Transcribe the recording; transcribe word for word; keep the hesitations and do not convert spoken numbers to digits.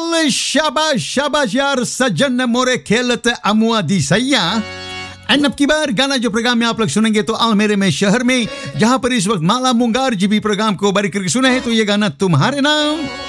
Well शाबाश शाबाश यार सज्जन मोरे खेलत अमुआ दी सैया। एंड अब की बार गाना जो प्रोग्राम में आप लोग सुनेंगे तो आलमेरे में शहर में, जहां पर इस वक्त माला मुंगार जी भी प्रोग्राम को बारीक करके सुने हैं, तो ये गाना तुम्हारे नाम।